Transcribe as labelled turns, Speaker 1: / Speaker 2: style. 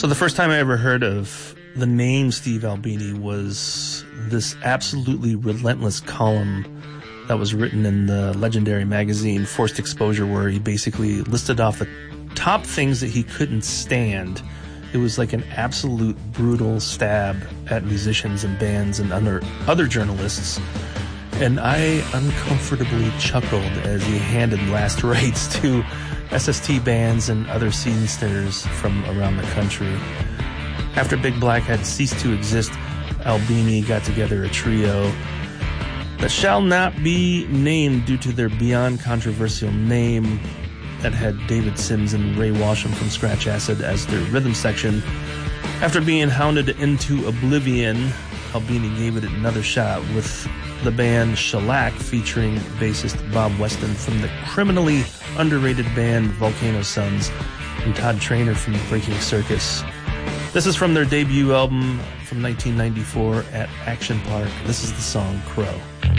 Speaker 1: So the first time I ever heard of the name Steve Albini was this absolutely relentless column that was written in the legendary magazine Forced Exposure, where he basically listed off the top things that he couldn't stand. It was like an absolute brutal stab at musicians and bands and other journalists. And I uncomfortably chuckled as he handed last rites to SST bands and other scenesters from around the country. After Big Black had ceased to exist, Albini got together a trio that shall not be named due to their beyond controversial name that had David Sims and Ray Walsham from Scratch Acid as their rhythm section. After being hounded into oblivion, Albini gave it another shot with the band Shellac featuring bassist Bob Weston from the criminally underrated band Volcano Sons and Todd Traynor from Breaking Circus. This is from their debut album from 1994 at Action Park. This is the song Crow.